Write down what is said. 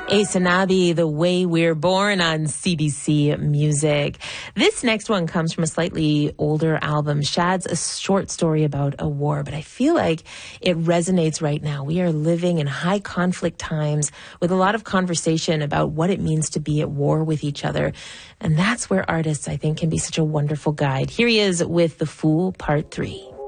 Asanabi, The Way We're Born on CBC Music. This next one comes from a slightly older album. Shad's a short story about a war, but I feel like it resonates right now. We are living in high conflict times with a lot of conversation about what it means to be at war with each other. And that's where artists, I think, can be such a wonderful guide. Here he is with The Fool, Part 3.